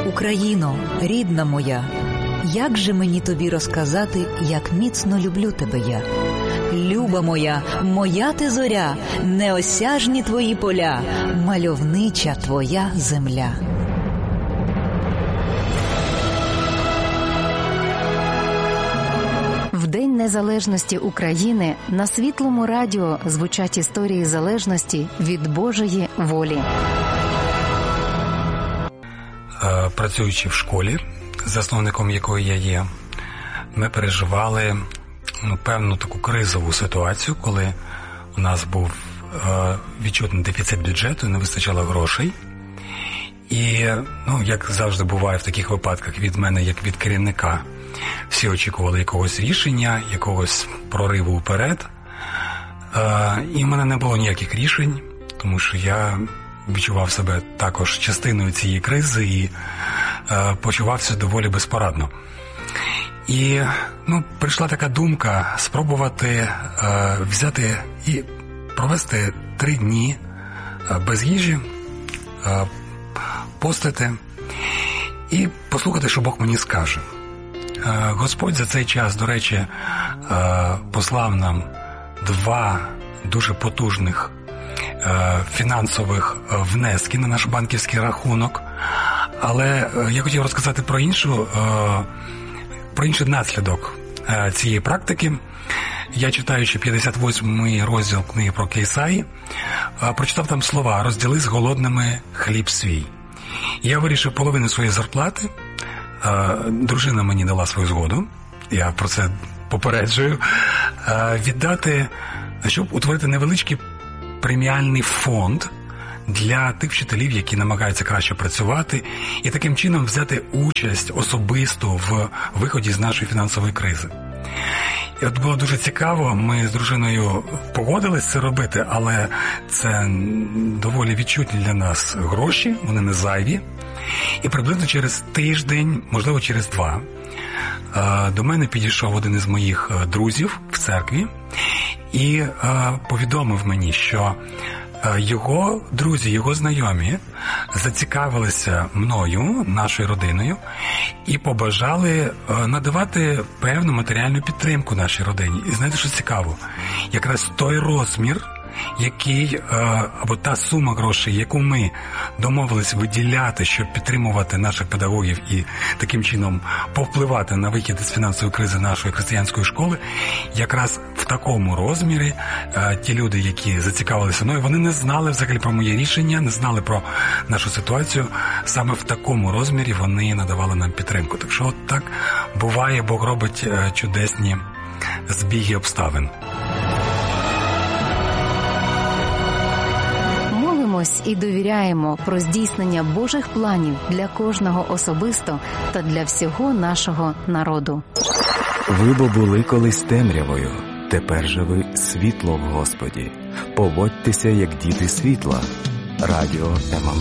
Україно, рідна моя, як же мені тобі розказати, як міцно люблю тебе я? Люба моя, моя ти зоря, неосяжні твої поля, мальовнича твоя земля. В День Незалежності України на Світлому радіо звучать історії залежності від Божої волі. Працюючи в школі, засновником якої я є, ми переживали певну таку кризову ситуацію, коли у нас був відчутний дефіцит бюджету, не вистачало грошей. І, як завжди буває в таких випадках від мене, як від керівника, всі очікували якогось рішення, якогось прориву вперед. І в мене не було ніяких рішень, тому що я відчував себе також частиною цієї кризи і почувався доволі безпорадно. І прийшла така думка спробувати взяти і провести 3 дні без їжі, постити і послухати, що Бог мені скаже. Господь за цей час, до речі, послав нам 2 дуже потужних фінансових внески на наш банківський рахунок. Але я хотів розказати про інший наслідок цієї практики. Я, читаючи 58-й розділ книги про Ісаї, прочитав там слова «Розділи з голодними хліб свій». Я вирішив половину своєї зарплати, дружина мені дала свою згоду, я про це попереджую, віддати, щоб утворити невеличкий преміальний фонд для тих вчителів, які намагаються краще працювати, і таким чином взяти участь особисто в виході з нашої фінансової кризи. І от було дуже цікаво, ми з дружиною погодились це робити, але це доволі відчутні для нас гроші, вони не зайві. І приблизно через тиждень, можливо через 2, до мене підійшов один із моїх друзів в церкві і повідомив мені, що його друзі, його знайомі зацікавилися мною, нашою родиною, і побажали надавати певну матеріальну підтримку нашій родині. І знаєте, що цікаво? Якраз той розмір, який, або та сума грошей, яку ми домовились виділяти, щоб підтримувати наших педагогів і таким чином повпливати на вихід із фінансової кризи нашої християнської школи, якраз в такому розмірі ті люди, які зацікавилися мною, вони не знали взагалі про моє рішення, не знали про нашу ситуацію. Саме в такому розмірі вони надавали нам підтримку. Так що от так буває, Бог робить чудесні збіги обставин. І довіряємо про здійснення Божих планів для кожного особисто та для всього нашого народу. Ви бо були колись темрявою, тепер же ви світло в Господі. Поводьтеся, як діти світла. Радіо ММС.